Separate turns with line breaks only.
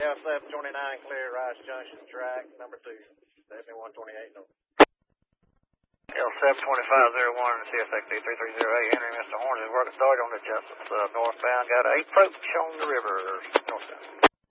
L729 clear Rice Junction track number 2, 7128 north.
L72501 CSXD 3308 entering Mr. Horns is working started on the Justice northbound. Got 8 approach on the river northbound.